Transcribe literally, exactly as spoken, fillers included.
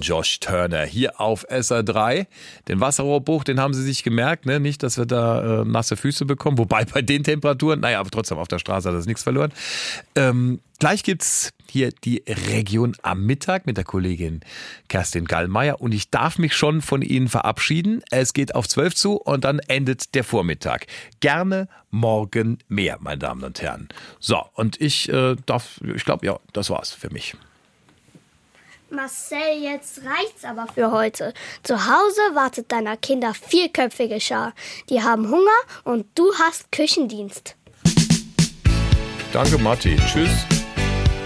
Josh Turner hier auf S R drei. Den Wasserrohrbruch, den haben sie sich gemerkt, ne? Nicht, dass wir da äh, nasse Füße bekommen. Wobei bei den Temperaturen, naja, aber trotzdem auf der Straße hat das nichts verloren. Ähm, gleich gibt's hier die Region am Mittag mit der Kollegin Kerstin Gallmeier. Und ich darf mich schon von Ihnen verabschieden. Es geht auf zwölf zu und dann endet der Vormittag. Gerne morgen mehr, meine Damen und Herren. So, und ich äh, darf, ich glaube, ja, das war's für mich. Marcel, jetzt reicht's aber für heute. Zu Hause wartet deiner Kinder vierköpfige Schar. Die haben Hunger und du hast Küchendienst. Danke, Matti. Tschüss.